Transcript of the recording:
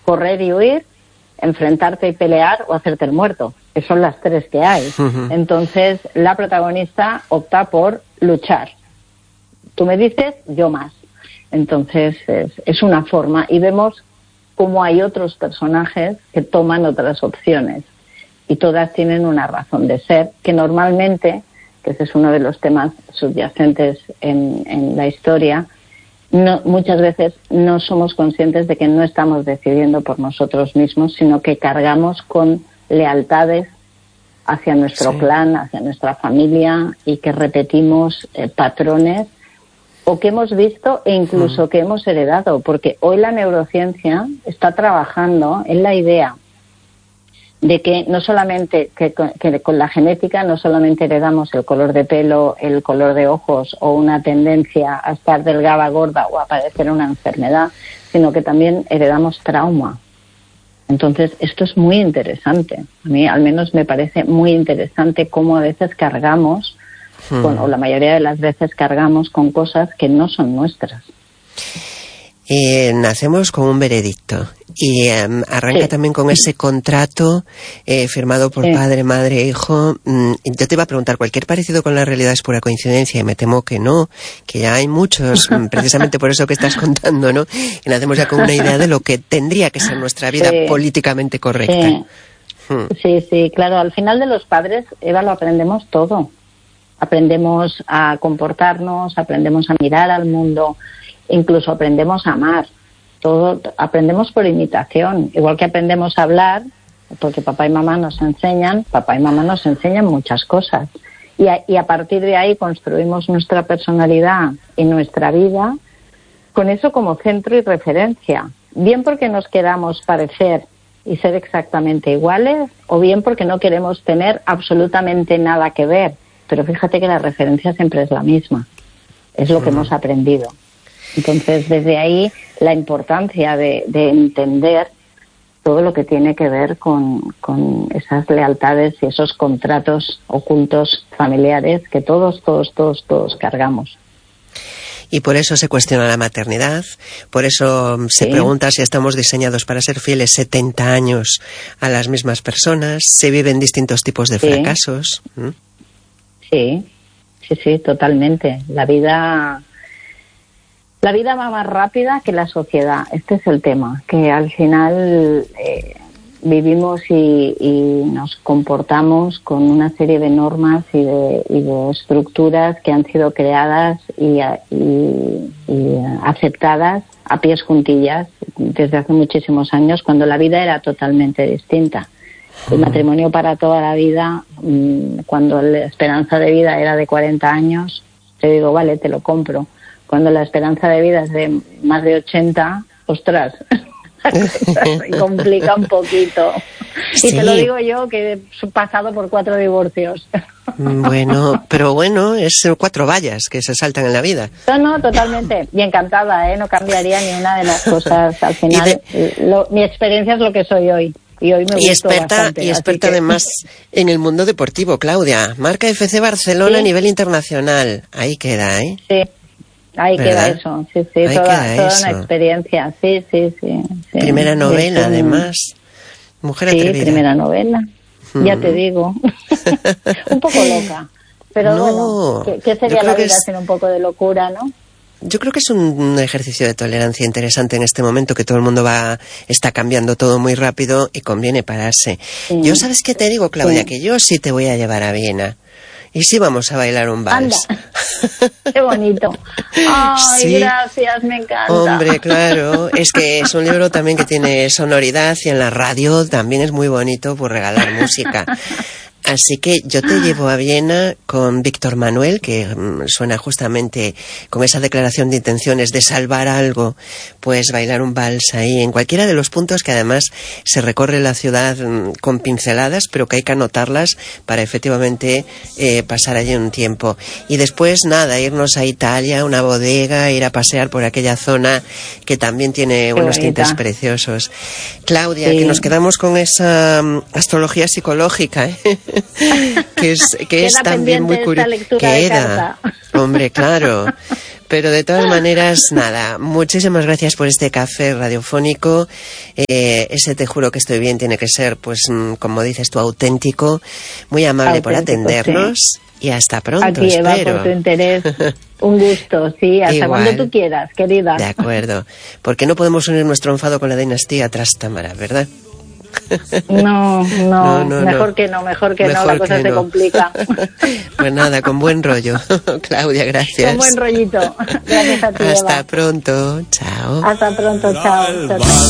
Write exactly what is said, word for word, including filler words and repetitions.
correr y huir, enfrentarte y pelear o hacerte el muerto. Que son las tres que hay. Uh-huh. Entonces, la protagonista opta por luchar. Tú me dices, yo más. Entonces, es, es una forma. Y vemos cómo hay otros personajes que toman otras opciones. Y todas tienen una razón de ser, que normalmente, que ese es uno de los temas subyacentes en, en la historia, no, muchas veces no somos conscientes de que no estamos decidiendo por nosotros mismos, sino que cargamos con lealtades hacia nuestro sí. clan, hacia nuestra familia, y que repetimos eh, patrones o que hemos visto e incluso mm. que hemos heredado, porque hoy la neurociencia está trabajando en la idea de que no solamente que, que con la genética no solamente heredamos el color de pelo, el color de ojos o una tendencia a estar delgada, gorda o a padecer una enfermedad, sino que también heredamos trauma. Entonces, esto es muy interesante. A mí, al menos, me parece muy interesante cómo a veces cargamos, hmm. con, o la mayoría de las veces cargamos con cosas que no son nuestras. Eh, nacemos con un veredicto y eh, arranca sí. también con ese contrato eh, firmado por sí. padre, madre, hijo. Mm, yo te iba a preguntar, ¿cualquier parecido con la realidad es pura coincidencia? Y me temo que no, que ya hay muchos, precisamente por eso que estás contando, ¿no? Y nacemos ya con una idea de lo que tendría que ser nuestra vida sí. políticamente correcta. Sí. Hmm. sí, sí, claro. Al final de los padres, Eva, lo aprendemos todo. Aprendemos a comportarnos, aprendemos a mirar al mundo, incluso aprendemos a amar. Todo aprendemos por imitación, igual que aprendemos a hablar, porque papá y mamá nos enseñan, papá y mamá nos enseñan muchas cosas. Y a, y a partir de ahí construimos nuestra personalidad y nuestra vida con eso como centro y referencia. Bien porque nos queramos parecer y ser exactamente iguales, o bien porque no queremos tener absolutamente nada que ver. Pero fíjate que la referencia siempre es la misma. Es lo que hemos aprendido. Entonces, desde ahí, la importancia de, de entender todo lo que tiene que ver con, con esas lealtades y esos contratos ocultos familiares que todos, todos, todos, todos cargamos. Y por eso se cuestiona la maternidad, por eso se sí. pregunta si estamos diseñados para ser fieles setenta años a las mismas personas, se viven distintos tipos de sí. fracasos. ¿Mm? Sí, sí, sí, totalmente. La vida... La vida va más rápida que la sociedad. Este es el tema, que al final eh, vivimos y, y nos comportamos con una serie de normas y de, y de estructuras que han sido creadas y, y, y aceptadas a pies juntillas desde hace muchísimos años, cuando la vida era totalmente distinta. El matrimonio para toda la vida, cuando la esperanza de vida era de cuarenta años, te digo, vale, te lo compro. Cuando la esperanza de vida es de más de ochenta, ostras, se complica un poquito. Sí. Y te lo digo yo, que he pasado por cuatro divorcios. Bueno, pero bueno, es cuatro vallas que se saltan en la vida. No, no, totalmente. Y encantada, ¿eh? No cambiaría ni una de las cosas. Al final, de... lo, mi experiencia es lo que soy hoy. Y hoy me y experta, bastante, y experta que... además en el mundo deportivo, Claudia. Marca F C Barcelona sí. a nivel internacional. Ahí queda, ¿eh? Sí. Ahí ¿verdad? Queda eso, sí, sí, Ahí toda, toda eso. una experiencia, sí, sí, sí. sí primera novela, sí, además, mujer sí, atrevida. Sí, primera novela, mm. ya te digo, un poco loca, pero no, bueno, ¿qué, qué sería la vida es... sin un poco de locura, no? Yo creo que es un ejercicio de tolerancia interesante en este momento, que todo el mundo va está cambiando todo muy rápido y conviene pararse. Sí. Yo, ¿sabes qué te digo, Claudia? Sí. Que yo sí te voy a llevar a Viena. ¿Y si vamos a bailar un vals? Anda. Qué bonito. Ay, sí. Gracias, me encanta. Hombre, claro, es que es un libro también que tiene sonoridad y en la radio también es muy bonito por regalar música. Así que yo te llevo a Viena con Víctor Manuel, que mm, suena justamente con esa declaración de intenciones de salvar algo, pues bailar un vals ahí, en cualquiera de los puntos que además se recorre la ciudad mm, con pinceladas, pero que hay que anotarlas para efectivamente eh, pasar allí un tiempo. Y después, nada, irnos a Italia, una bodega, ir a pasear por aquella zona que también tiene Qué unos bonita. Tintes preciosos. Claudia, sí. que nos quedamos con esa um, astrología psicológica, ¿eh? que es, que es también muy curioso. Queda, hombre, claro. Pero de todas maneras, nada, muchísimas gracias por este café radiofónico. Eh, ese Te juro que estoy bien tiene que ser, pues, como dices tú, auténtico. Muy amable auténtico, por atendernos. Sí. Y hasta pronto, a ti, Eva, espero. por tu interés. Un gusto, sí, hasta Igual. Cuando tú quieras, querida. De acuerdo. Porque no podemos unir nuestro enfado con la dinastía Trastámara, ¿verdad? No, no, no, no mejor no. que no, mejor que mejor no, la cosa se no. complica. Pues nada, con buen rollo. Claudia, gracias. Con buen rollito. Gracias a ti, Hasta Eva. pronto, chao. Hasta pronto, chao. chao, chao.